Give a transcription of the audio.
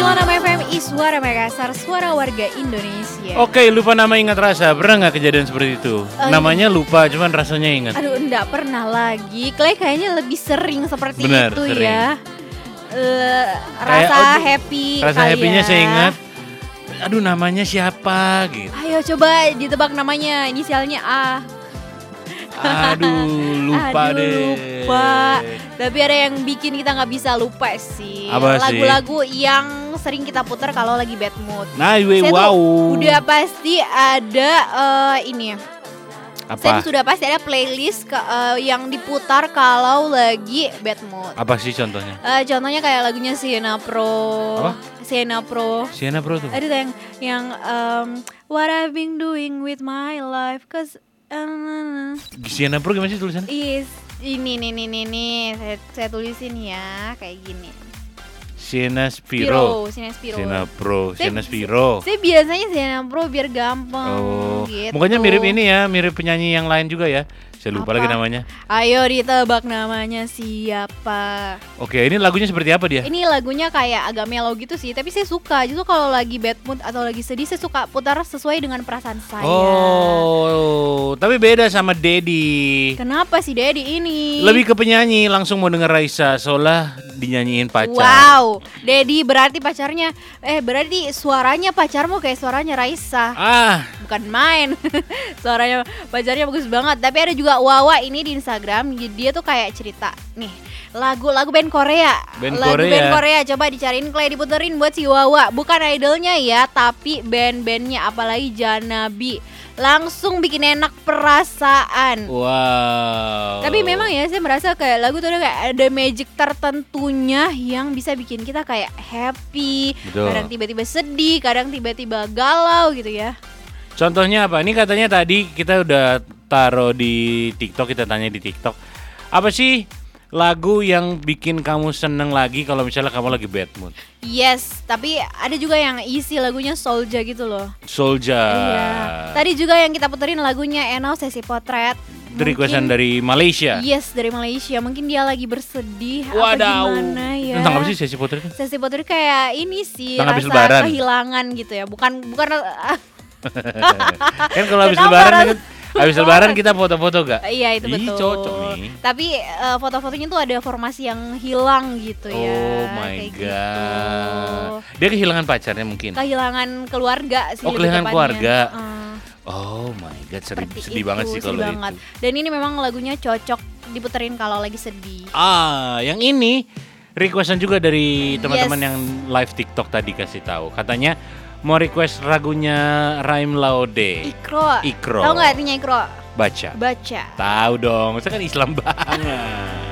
FM Suara Makassar, suara warga Indonesia. Oke, lupa nama ingat rasa. Pernah nggak kejadian seperti itu? Namanya lupa, cuman rasanya ingat. Aduh, enggak pernah lagi. Kayaknya lebih sering seperti Bener, itu sering. ya. Rasa happy. Rasa happy-nya ya. saya ingat. Aduh, namanya siapa gitu. Ayo coba ditebak namanya, inisialnya A. Aduh, lupa Aduh, deh. lupa. Tapi ada yang bikin kita nggak bisa lupa sih. Apa sih? Lagu-lagu yang sering kita putar kalau lagi bad mood. Nah, Saya wow. tuh udah pasti ada ini. Saya Apa? tuh sudah pasti ada playlist yang diputar kalau lagi bad mood. Apa sih contohnya? Contohnya kayak lagunya Sienna Pro. Apa? Sienna Pro. Sienna Pro tuh. Ada tuh yang What I've been doing with my life, cause Sienna Pro gimana sih tulisannya? ini nih. Saya tulisin ya kayak gini. Sienna Spiro. Sienna Spiro. Sienna Pro, Saya- Sienna Spiro. Saya biasanya Sienna Pro biar gampang. Oh, Gitu. mukanya mirip ini ya, mirip penyanyi yang lain juga ya. Saya lupa Apa? lagi namanya. Ayo ditebak namanya siapa? Oke, ini lagunya seperti apa dia? Ini lagunya kayak agak mellow gitu sih, tapi saya suka. Justru kalau lagi bad mood atau lagi sedih, saya suka putar sesuai dengan perasaan saya. Oh, tapi beda sama Dedi. Kenapa sih Dedi ini? Lebih ke penyanyi, langsung mau denger Raisa, seolah dinyanyiin pacar. Wow, Dedi berarti pacarnya, berarti suaranya pacarmu kayak suaranya Raisa. Ah, Bukan main. Suaranya pacarnya bagus banget. Tapi ada juga Wawa ini di Instagram, dia tuh kayak cerita nih lagu-lagu band Korea. Band Lagu Korea. band Korea coba dicariin, Clay diputerin buat si Wawa. Bukan idolnya ya, tapi band-bandnya, apalagi Janabi. Langsung bikin enak perasaan. wow. Tapi memang ya saya merasa kayak lagu tuh ada magic tertentunya yang bisa bikin kita kayak happy. Betul. Kadang tiba-tiba sedih, kadang tiba-tiba galau gitu ya. Contohnya apa? Ini katanya tadi kita udah taruh di TikTok, kita tanya di TikTok. Apa sih lagu yang bikin kamu seneng lagi kalau misalnya kamu lagi bad mood? Yes, tapi ada juga yang isi lagunya Soulja gitu loh. Soulja. Iya. Tadi juga yang kita puterin lagunya Enau Sesi Potret. Itu requestan dari Malaysia. Yes, dari Malaysia. Mungkin dia lagi bersedih Wadaw. apa gimana ya. Tentang apa sih sesi potret? Sesi Potret kayak ini sih, Tentang habis rasa lebaran. kehilangan gitu ya. Bukan Kan kalau habis Kenapa lebaran harus- kan, habis lebaran kita foto-foto gak? Iya itu Ih, betul. cocok nih. Tapi foto-fotonya tuh ada formasi yang hilang gitu ya. Oh my kayak god. gitu. Dia kehilangan pacarnya mungkin. Kehilangan keluarga sih. Oh, lebih kehilangan tepatnya. keluarga. Heeh. Oh my god, Seperti sedih itu, banget sih kalau sedih itu. banget. Dan ini memang lagunya cocok diputerin kalau lagi sedih. Yang ini requestan juga dari teman-teman Yes. yang live TikTok tadi kasih tahu. Katanya mau request lagunya Raim Laude. Ikro. Ikro. Tahu nggak artinya Ikro? Baca. Baca. Tahu dong, saya kan Islam banget.